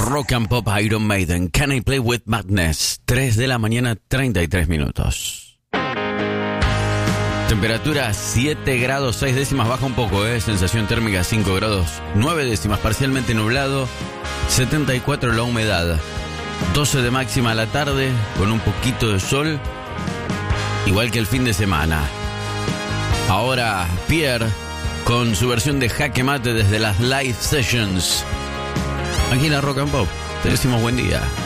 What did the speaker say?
Rock and Pop Iron Maiden, Can I Play With Madness? 3 de la mañana, 33 minutos. Temperatura 7 grados 6 décimas, baja un poco, sensación térmica 5 grados 9 décimas, parcialmente nublado, 74 la humedad, 12 de máxima a la tarde, con un poquito de sol, igual que el fin de semana. Ahora Pierre con su versión de Jaque Mate desde las Live Sessions. Aquí en la Rock and Pop te decimos buen día.